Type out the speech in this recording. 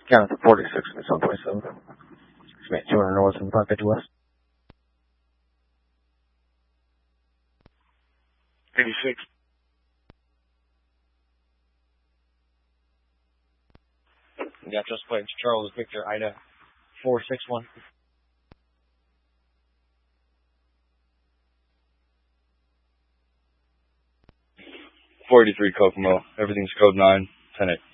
Counting for 46 and 727. Submit 200 north and 550 west. 86. Yeah, just planes. Charles Victor Ida 461. 43 Kokomo. Everything's code 9, 10-8.